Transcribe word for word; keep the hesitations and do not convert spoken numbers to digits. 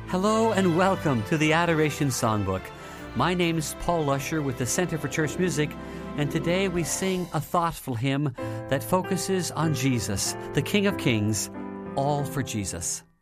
Hello and welcome to the Adoration Songbook. My name is Paul Lusher with the Center for Church Music, and today we sing a thoughtful hymn that focuses on Jesus, the King of Kings, all for Jesus.